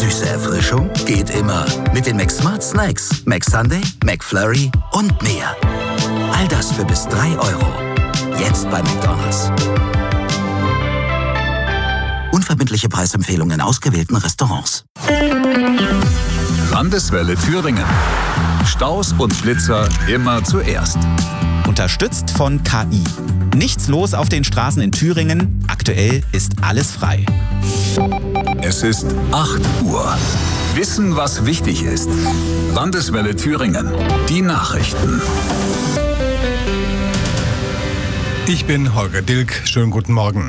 Süße Erfrischung geht immer mit den McSmart Snacks, McSunday, McFlurry und mehr. All das für bis 3 Euro. Jetzt bei McDonald's. Unverbindliche Preisempfehlungen in ausgewählten Restaurants. Landeswelle Thüringen. Staus und Schlitzer immer zuerst. Unterstützt von KI. Nichts los auf den Straßen in Thüringen. Aktuell ist alles frei. Es ist 8 Uhr. Wissen, was wichtig ist. Landeswelle Thüringen. Die Nachrichten. Ich bin Holger Dilk. Schönen guten Morgen.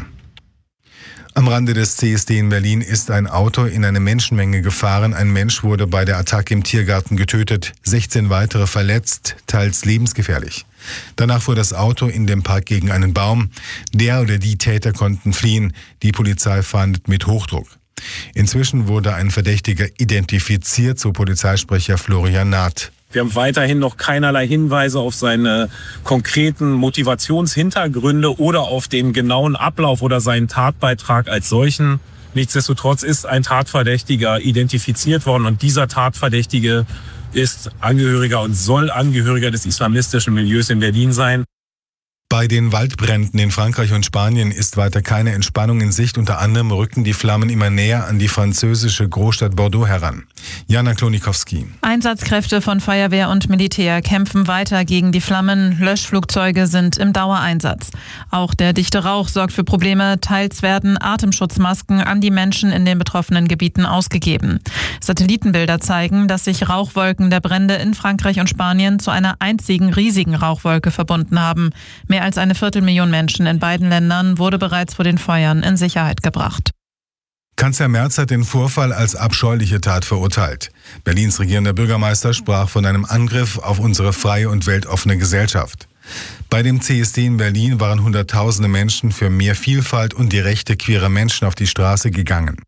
Am Rande des CSD in Berlin ist ein Auto in eine Menschenmenge gefahren. Ein Mensch wurde bei der Attacke im Tiergarten getötet, 16 weitere verletzt, teils lebensgefährlich. Danach fuhr das Auto in dem Park gegen einen Baum. Der oder die Täter konnten fliehen. Die Polizei fahndet mit Hochdruck. Inzwischen wurde ein Verdächtiger identifiziert, so Polizeisprecher Florian Naht. Wir haben weiterhin noch keinerlei Hinweise auf seine konkreten Motivationshintergründe oder auf den genauen Ablauf oder seinen Tatbeitrag als solchen. Nichtsdestotrotz ist ein Tatverdächtiger identifiziert worden und dieser Tatverdächtige ist Angehöriger und soll Angehöriger des islamistischen Milieus in Berlin sein. Bei den Waldbränden in Frankreich und Spanien ist weiter keine Entspannung in Sicht. Unter anderem rücken die Flammen immer näher an die französische Großstadt Bordeaux heran. Jana Klonikowski. Einsatzkräfte von Feuerwehr und Militär kämpfen weiter gegen die Flammen. Löschflugzeuge sind im Dauereinsatz. Auch der dichte Rauch sorgt für Probleme. Teils werden Atemschutzmasken an die Menschen in den betroffenen Gebieten ausgegeben. Satellitenbilder zeigen, dass sich Rauchwolken der Brände in Frankreich und Spanien zu einer einzigen riesigen Rauchwolke verbunden haben. Mehr als 250.000 Menschen in beiden Ländern wurde bereits vor den Feuern in Sicherheit gebracht. Kanzler Merz hat den Vorfall als abscheuliche Tat verurteilt. Berlins regierender Bürgermeister sprach von einem Angriff auf unsere freie und weltoffene Gesellschaft. Bei dem CSD in Berlin waren Hunderttausende Menschen für mehr Vielfalt und die Rechte queerer Menschen auf die Straße gegangen.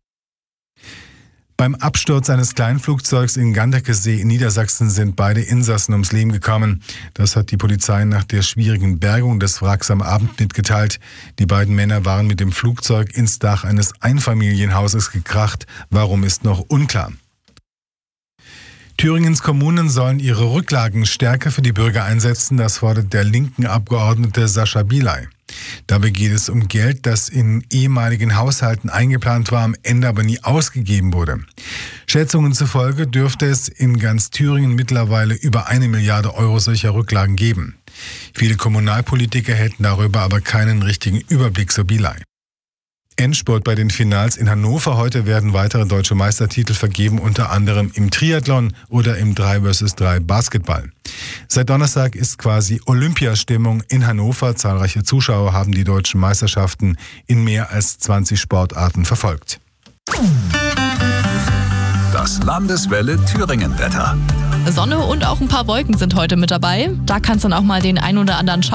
Beim Absturz eines Kleinflugzeugs in Ganderkesee in Niedersachsen sind beide Insassen ums Leben gekommen. Das hat die Polizei nach der schwierigen Bergung des Wracks am Abend mitgeteilt. Die beiden Männer waren mit dem Flugzeug ins Dach eines Einfamilienhauses gekracht. Warum ist noch unklar. Thüringens Kommunen sollen ihre Rücklagen stärker für die Bürger einsetzen. Das fordert der linken Abgeordnete Sascha Bielay. Dabei geht es um Geld, das in ehemaligen Haushalten eingeplant war, am Ende aber nie ausgegeben wurde. Schätzungen zufolge dürfte es in ganz Thüringen mittlerweile über 1 Milliarde Euro solcher Rücklagen geben. Viele Kommunalpolitiker hätten darüber aber keinen richtigen Überblick, so Bielay. Endspurt bei den Finals in Hannover. Heute werden weitere deutsche Meistertitel vergeben, unter anderem im Triathlon oder im 3-vs-3 Basketball. Seit Donnerstag ist quasi Olympiastimmung in Hannover. Zahlreiche Zuschauer haben die deutschen Meisterschaften in mehr als 20 Sportarten verfolgt. Das Landeswelle Thüringen-Wetter. Sonne und auch ein paar Wolken sind heute mit dabei. Da kann es dann auch mal den ein oder anderen